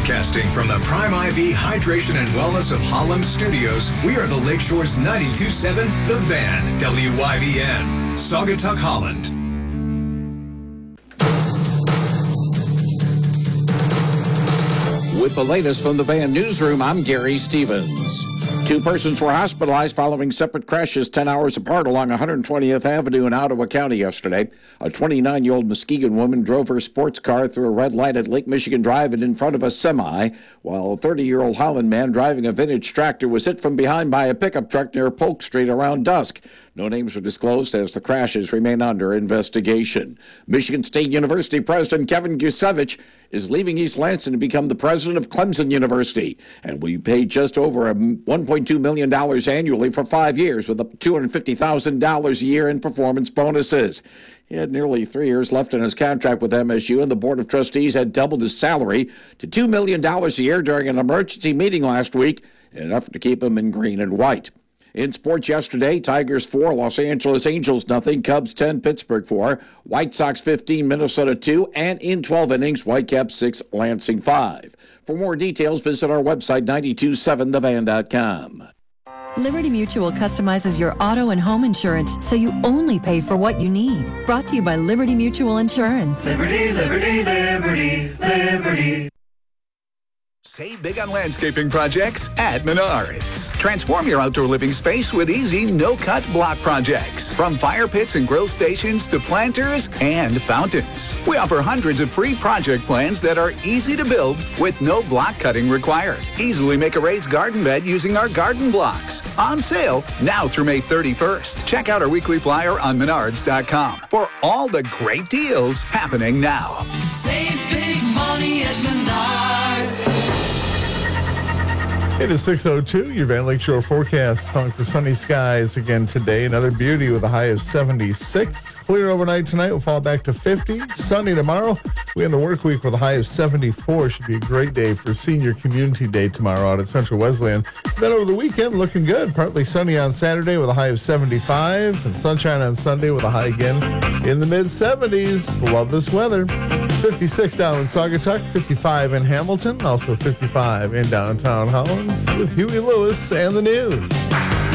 Broadcasting from the Prime IV Hydration and Wellness of Holland Studios, we are the Lakeshore's 92.7 The Van, WYVN, Saugatuck, Holland. With the latest from the Van Newsroom, I'm Gary Stevens. 2 persons were hospitalized following separate crashes 10 hours apart along 120th Avenue in Ottawa County yesterday. A 29-year-old Muskegon woman drove her sports car through a red light at Lake Michigan Drive and in front of a semi, while a 30-year-old Holland man driving a vintage tractor was hit from behind by a pickup truck near Polk Street around dusk. No names were disclosed as the crashes remain under investigation. Michigan State University President Kevin Gusevich is leaving East Lansing to become the president of Clemson University, and we pay just over $1.2 million annually for 5 years with up to $250,000 a year in performance bonuses. He had nearly 3 years left in his contract with MSU, and the Board of Trustees had doubled his salary to $2 million a year during an emergency meeting last week in an effort to keep him in green and white. In sports yesterday, Tigers 4, Los Angeles Angels nothing, Cubs 10, Pittsburgh 4, White Sox 15, Minnesota 2, and in 12 innings, Whitecaps 6, Lansing 5. For more details, visit our website, 927thevan.com. Liberty Mutual customizes your auto and home insurance so you only pay for what you need. Brought to you by Liberty Mutual Insurance. Liberty, liberty, liberty, liberty. Save big on landscaping projects at Menards. Transform your outdoor living space with easy, no-cut block projects. From fire pits and grill stations to planters and fountains. We offer hundreds of free project plans that are easy to build with no block cutting required. Easily make a raised garden bed using our garden blocks. On sale now through May 31st. Check out our weekly flyer on Menards.com for all the great deals happening now. Save big money at Menards. It is 6:02, your Van Lakeshore forecast. Calling for sunny skies again today. Another beauty with a high of 76. Clear overnight tonight. We'll fall back to 50. Sunny tomorrow. We end the work week with a high of 74. Should be a great day for Senior Community Day tomorrow out at Central Wesleyan. Then over the weekend, looking good. Partly sunny on Saturday with a high of 75. And sunshine on Sunday with a high again in the mid-70s. Love this weather. 56 down in Saugatuck, 55 in Hamilton, also 55 in downtown Holland with Huey Lewis and the news.